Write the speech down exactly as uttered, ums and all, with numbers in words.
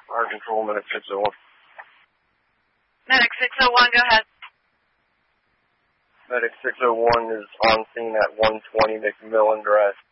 Fire control, Medic six oh one. Medic six oh one, go ahead. Medic six oh one is on scene at one twenty McMillan Drive.